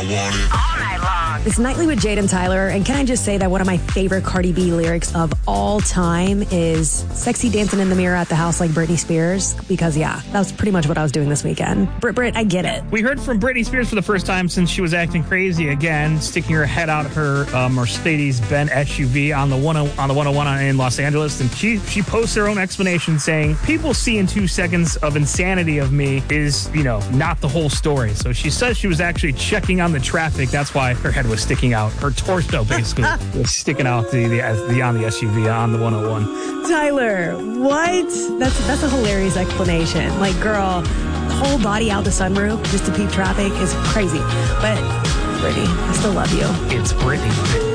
All night long. It's Nightly with Jade and Tyler, and can I just say that one of my favorite Cardi B lyrics of all time is sexy dancing in the mirror at the house like Britney Spears, because that was pretty much what I was doing this weekend. Brit, I get it. We heard from Britney Spears for the first time since she was acting crazy again, sticking her head out her Mercedes-Benz SUV on the 101 in Los Angeles, and she posts her own explanation saying, people see in 2 seconds of insanity of me is, not the whole story. So she says she was actually checking on the traffic. That's why her head was sticking out. Her torso basically was sticking out on the SUV on the 101. Tyler, what? That's a hilarious explanation. Like, girl, whole body out the sunroof just to peep traffic is crazy. But Brittany, I still love you. It's Brittany.